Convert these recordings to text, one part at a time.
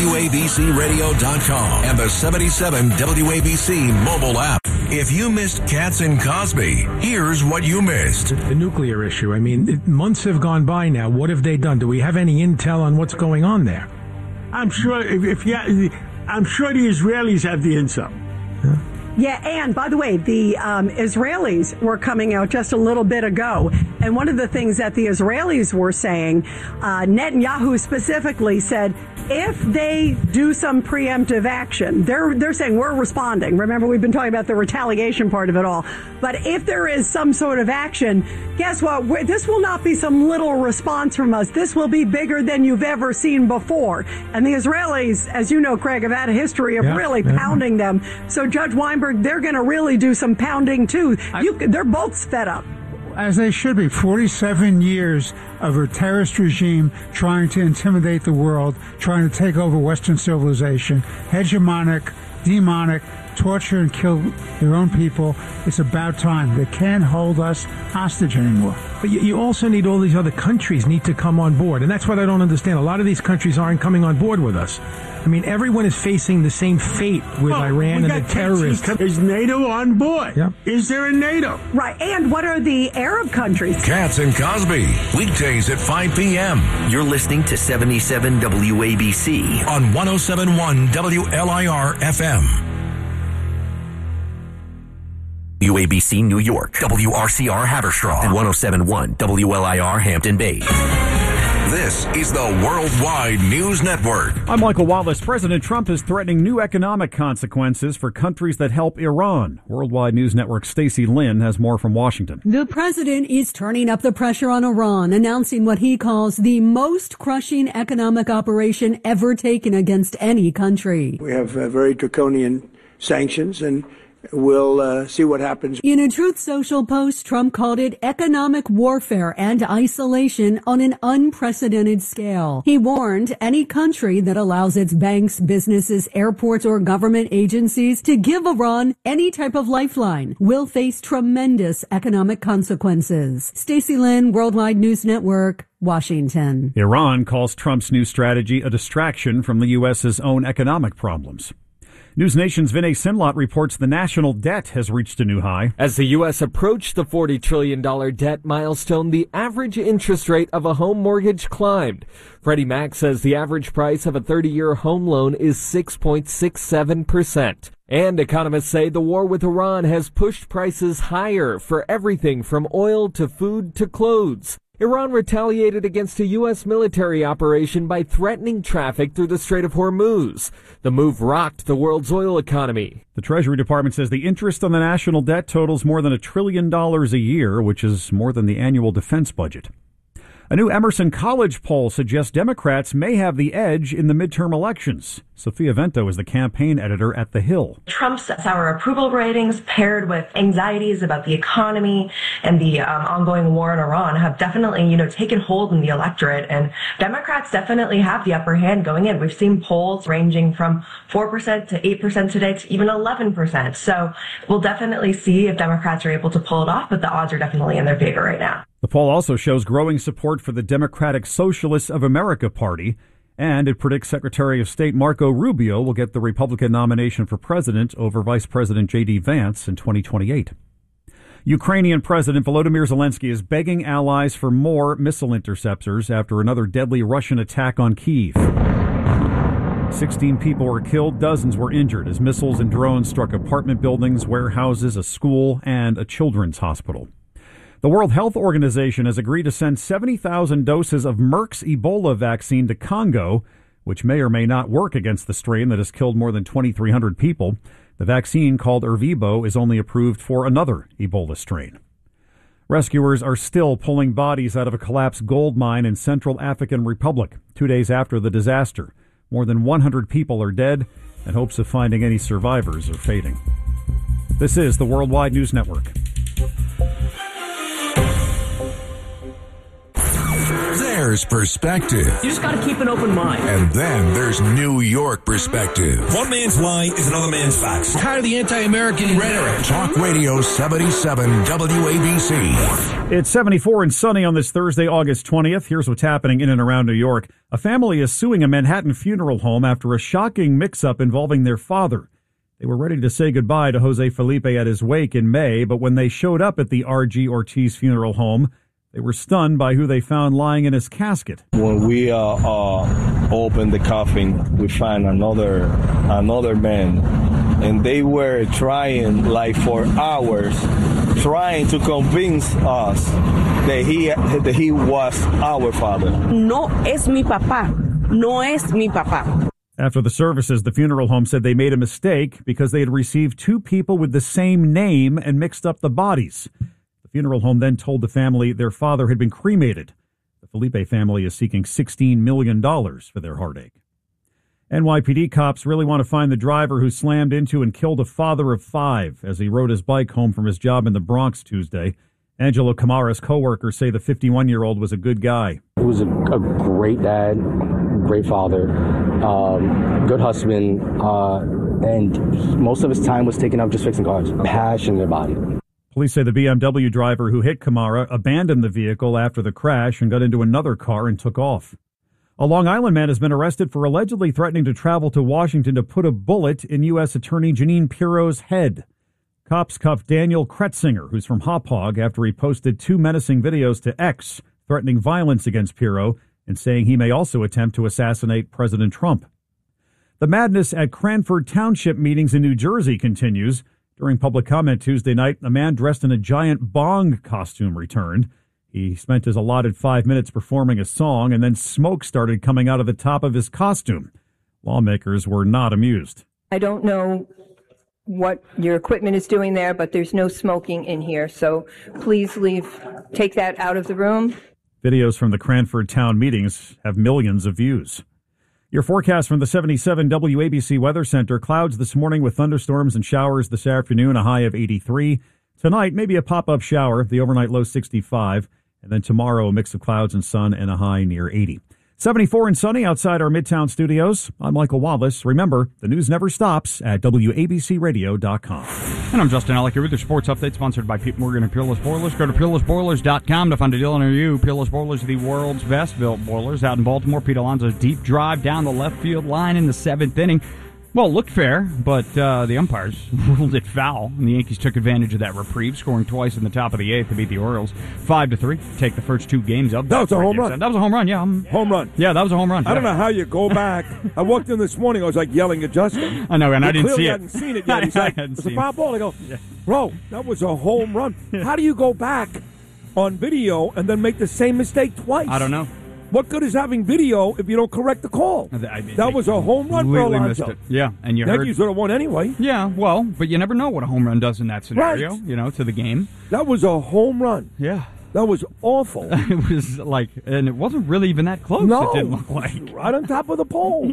WABCRadio.com and the 77 WABC mobile app. If you missed Katz and Cosby, here's what you missed. The nuclear issue. I mean, months have gone by now. What have they done? Do we have any intel on what's going on there? I'm sure I'm sure the Israelis have the intel. Yeah, and by the way, the Israelis were coming out just a little bit ago, and one of the things that the Israelis were saying, Netanyahu specifically said, if they do some preemptive action, they're saying we're responding. Remember, we've been talking about the retaliation part of it all. But if there is some sort of action, guess what? This will not be some little response from us. This will be bigger than you've ever seen before. And the Israelis, as you know, Craig, have had a history of really pounding them. So Judge Weinberg, they're going to really do some pounding too. They're both fed up. As they should be. 47 years of a terrorist regime trying to intimidate the world, trying to take over Western civilization, hegemonic, demonic, torture and kill their own people. It's about time. They can't hold us hostage anymore. But you also need all these other countries need to come on board. And that's what I don't understand. A lot of these countries aren't coming on board with us. I mean, everyone is facing the same fate with Iran and the terrorists. Is NATO on board? Yeah. Is there a NATO? Right. And what are the Arab countries? Katz and Cosby, weekdays at 5 p.m. You're listening to 77 WABC on 107.1 WLIR FM. UABC New York, WRCR Haverstraw, and 107.1 WLIR Hampton Bays. This is the Worldwide News Network. I'm Michael Wallace. President Trump is threatening new economic consequences for countries that help Iran. Worldwide News Network Stacey Lynn has more from Washington. The president is turning up the pressure on Iran, announcing what he calls the most crushing economic operation ever taken against any country. We have very draconian sanctions, and we'll see what happens. In a Truth Social post, Trump called it economic warfare and isolation on an unprecedented scale. He warned any country that allows its banks, businesses, airports, or government agencies to give Iran any type of lifeline will face tremendous economic consequences. Stacey Lynn, Worldwide News Network, Washington. Iran calls Trump's new strategy a distraction from the U.S.'s own economic problems. News Nation's Vinay Sinlot reports the national debt has reached a new high. As the U.S. approached the $40 trillion debt milestone, the average interest rate of a home mortgage climbed. Freddie Mac says the average price of a 30-year home loan is 6.67%. And economists say the war with Iran has pushed prices higher for everything from oil to food to clothes. Iran retaliated against a U.S. military operation by threatening traffic through the Strait of Hormuz. The move rocked the world's oil economy. The Treasury Department says the interest on the national debt totals more than $1 trillion a year, which is more than the annual defense budget. A new Emerson College poll suggests Democrats may have the edge in the midterm elections. Sophia Vento is the campaign editor at The Hill. Trump's sour approval ratings paired with anxieties about the economy and the ongoing war in Iran have definitely, taken hold in the electorate. And Democrats definitely have the upper hand going in. We've seen polls ranging from 4% to 8% today to even 11%. So we'll definitely see if Democrats are able to pull it off, but the odds are definitely in their favor right now. The poll also shows growing support for the Democratic Socialists of America Party, and it predicts Secretary of State Marco Rubio will get the Republican nomination for president over Vice President J.D. Vance in 2028. Ukrainian President Volodymyr Zelensky is begging allies for more missile interceptors after another deadly Russian attack on Kyiv. 16 people were killed, dozens were injured as missiles and drones struck apartment buildings, warehouses, a school, and a children's hospital. The World Health Organization has agreed to send 70,000 doses of Merck's Ebola vaccine to Congo, which may or may not work against the strain that has killed more than 2,300 people. The vaccine, called Ervebo, is only approved for another Ebola strain. Rescuers are still pulling bodies out of a collapsed gold mine in Central African Republic 2 days after the disaster. More than 100 people are dead, and hopes of finding any survivors are fading. This is the Worldwide News Network. There's perspective. You just got to keep an open mind. And then there's New York perspective. One man's lie is another man's facts. Tired of the anti-American rhetoric. Talk Radio 77 WABC. It's 74 and sunny on this Thursday, August 20th. Here's what's happening in and around New York. A family is suing a Manhattan funeral home after a shocking mix-up involving their father. They were ready to say goodbye to Jose Felipe at his wake in May, but when they showed up at the R.G. Ortiz funeral home, they were stunned by who they found lying in his casket. When we opened the coffin, we found another man, and they were trying like for hours, trying to convince us that he was our father. No es mi papá. No es mi papá. After the services, the funeral home said they made a mistake because they had received two people with the same name and mixed up the bodies. The funeral home then told the family their father had been cremated. The Felipe family is seeking $16 million for their heartache. NYPD cops really want to find the driver who slammed into and killed a father of five as he rode his bike home from his job in the Bronx Tuesday. Angelo Camara's co-workers say the 51-year-old was a good guy. He was a great dad, great father, good husband, and most of his time was taken up just fixing cars. Passionate about it. Police say the BMW driver who hit Camara abandoned the vehicle after the crash and got into another car and took off. A Long Island man has been arrested for allegedly threatening to travel to Washington to put a bullet in U.S. Attorney Jeanine Pirro's head. Cops cuffed Daniel Kretzinger, who's from Hop Hog, after he posted two menacing videos to X threatening violence against Pirro and saying he may also attempt to assassinate President Trump. The madness at Cranford Township meetings in New Jersey continues. During public comment Tuesday night, a man dressed in a giant bong costume returned. He spent his allotted 5 minutes performing a song, and then smoke started coming out of the top of his costume. Lawmakers were not amused. I don't know what your equipment is doing there, but there's no smoking in here, so please take that out of the room. Videos from the Cranford town meetings have millions of views. Your forecast from the 77 WABC Weather Center: clouds this morning with thunderstorms and showers this afternoon, a high of 83. Tonight, maybe a pop-up shower, the overnight low 65. And then tomorrow, a mix of clouds and sun and a high near 80. 74 and sunny outside our Midtown studios. I'm Michael Wallace. Remember, the news never stops at WABCRadio.com. And I'm Justin Alec here with your sports update, sponsored by Pete Morgan and Peerless Boilers. Go to PeerlessBoilers.com to find a deal near you. Peerless Boilers are the world's best built boilers. Out in Baltimore, Pete Alonso's deep drive down the left field line in the seventh inning. Well, it looked fair, but the umpires ruled it foul, and the Yankees took advantage of that reprieve, scoring twice in the top of the eighth to beat the Orioles 5-3. Take the first two games of that was a home run. That was a home run, yeah. Home run. Yeah, that was a home run. I don't know how you go back. I walked in this morning. I was like yelling at Justin. I know, and I didn't see it. Hadn't seen it yet. He's like, "It's a foul ball." I go, "Bro, that was a home run." How do you go back on video and then make the same mistake twice? I don't know. What good is having video if you don't correct the call? That was a home run for Alonso. Yeah, and Yankees would have won anyway. Yeah, well, but you never know what a home run does in that scenario, right. To the game. That was a home run. Yeah. That was awful. It was like, and it wasn't really even that close. No. It didn't look like. Right on top of the pole.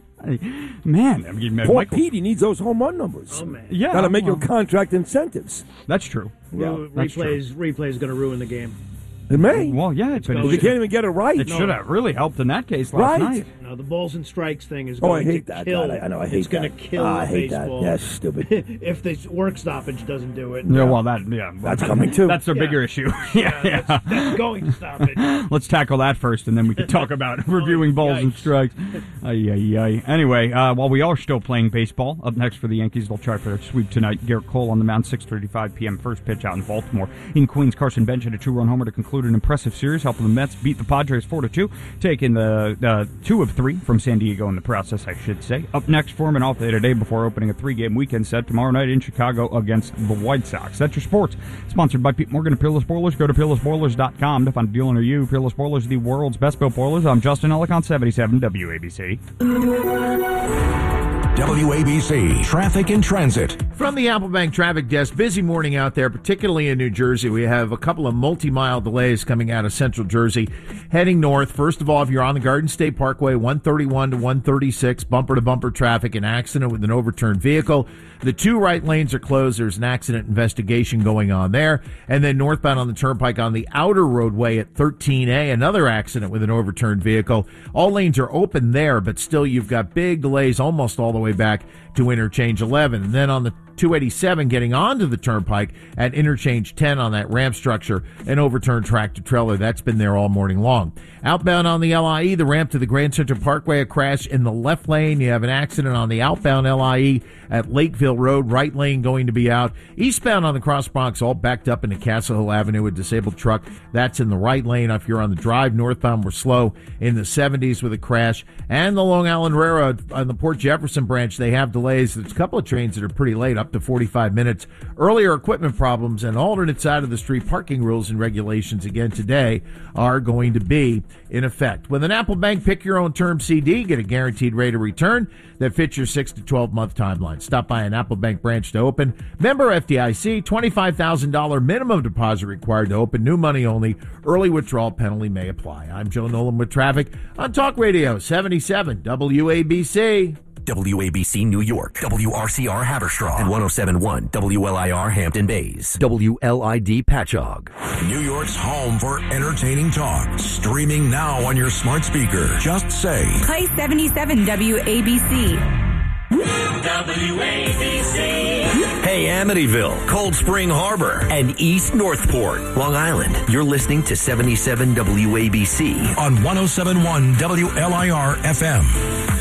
Man, I mean, poor Pete, he needs those home run numbers. Oh, man. Yeah. Got to make your contract incentives. That's true. Well, replay is going to ruin the game. It may. Well, yeah, you can't even get it right. It should have really helped in that case last night. No, the balls and strikes thing is going to kill. I know. I hate it's going to kill baseball. That. Yeah, stupid. If the work stoppage doesn't do it. Yeah, well, that's coming too. That's a bigger issue. That's going to stop it. Let's tackle that first, and then we can talk about reviewing balls and strikes. Anyway, while we are still playing baseball, up next for the Yankees, they'll try for a sweep tonight. Garrett Cole on the mound, 6:35 p.m. first pitch out in Baltimore. In Queens, Carson Bench had a 2-run homer to conclude an impressive series, helping the Mets beat the Padres 4-2, taking the 2 of 3 from San Diego in the process, I should say. Up next for him, an off day today before opening a 3-game weekend set tomorrow night in Chicago against the White Sox. That's your sports. Sponsored by Pete Morgan and Peerless Boilers. Go to PeerlessBoilers.com to find a deal near you. Peerless Boilers are the world's best built boilers. I'm Justin Ellick on 77 WABC. WABC Traffic and Transit. From the Applebank Traffic Desk, busy morning out there, particularly in New Jersey. We have a couple of multi-mile delays coming out of Central Jersey, heading north. First of all, if you're on the Garden State Parkway, 131 to 136, bumper-to-bumper traffic, an accident with an overturned vehicle. The two right lanes are closed. There's an accident investigation going on there. And then northbound on the Turnpike on the outer roadway at 13A, another accident with an overturned vehicle. All lanes are open there, but still you've got big delays almost all the way back to Interchange 11. And then on the 287 getting onto the Turnpike at Interchange 10 on that ramp structure, an overturned tractor trailer. That's been there all morning long. Outbound on the LIE, the ramp to the Grand Central Parkway, a crash in the left lane. You have an accident on the outbound LIE at Lakeville Road, right lane going to be out. Eastbound on the Cross Bronx, all backed up into Castle Hill Avenue, a disabled truck. That's in the right lane. If you're on the drive northbound, we're slow in the 70s with a crash. And the Long Island Railroad on the Port Jefferson branch, they have delays. There's a couple of trains that are pretty late, up to 45 minutes. Earlier equipment problems and alternate side of the street parking rules and regulations again today are going to be in effect. With an Applebank Pick Your Own Term CD, get a guaranteed rate of return that fits your 6 to 12 month timeline. Stop by an Applebank branch to open. Member FDIC, $25,000 minimum deposit required to open. New money only. Early withdrawal penalty may apply. I'm Joe Nolan with traffic on Talk Radio 77 WABC. WABC New York, WRCR Haverstraw, and 107.1 WLIR Hampton Bays, WLID Patchogue. New York's home for entertaining talk. Streaming now on your smart speaker. Just say, play 77 WABC. WABC. Hey, Amityville, Cold Spring Harbor, and East Northport, Long Island. You're listening to 77 WABC on 107.1 WLIR FM.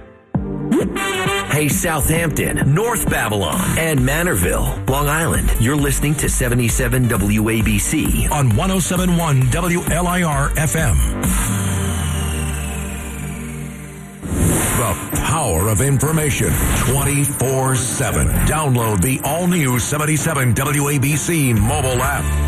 Hey, Southampton, North Babylon, and Manorville, Long Island. You're listening to 77 WABC on 107.1 WLIR FM. The power of information 24/7. Download the all-new 77 WABC mobile app.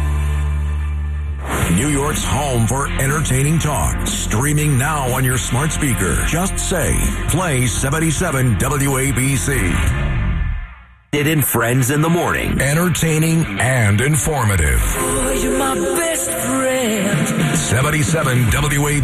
New York's home for entertaining talk. Streaming now on your smart speaker. Just say, play 77 WABC. It in Friends in the Morning. Entertaining and informative. Oh, you're my best friend. 77 WABC.